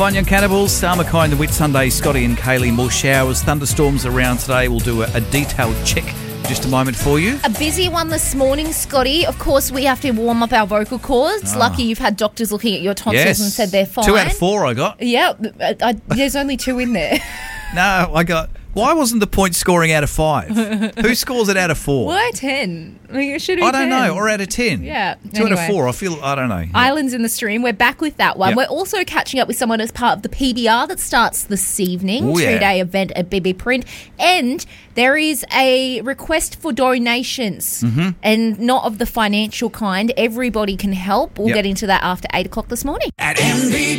Fine Young Cannibals, Star Mackay and the Whitsunday, Scotty and Kaylee. More showers, thunderstorms around today. We'll do a detailed check in just a moment for you. A busy one this morning, Scotty. Of course, we have to warm up our vocal cords. Lucky you've had doctors looking at your tonsils and said they're fine. 2 out of 4 I got. Yeah, there's only 2 in there. No, I got... Why wasn't the point scoring out of 5? Who scores it out of 4? Why 10? I mean, it should be 10. I don't know. Or out of 10. Yeah. 2 out of 4. I don't know. Yeah. Islands in the Stream. We're back with that one. Yep. We're also catching up with someone as part of the PBR that starts this evening. Oh, yeah. 2-day event at BB Print. And there is a request for donations. And not of the financial kind. Everybody can help. We'll get into that after 8 o'clock this morning. At MBB.